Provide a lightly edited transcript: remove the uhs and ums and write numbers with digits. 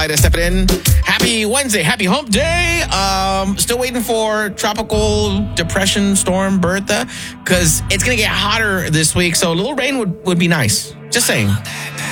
Carolina stepping in. Happy Wednesday. Happy hump day. Still waiting for tropical depression storm Bertha because it's going to get hotter this week. So a little rain would be nice. Just saying.